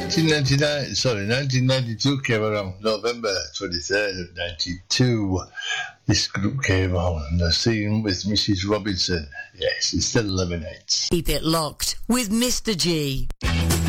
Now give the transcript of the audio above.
1992 came around, November 23rd of 92. This group came on, the scene with Mrs. Robinson. Yes, it's still Lemonades. Keep it locked with Mr. G.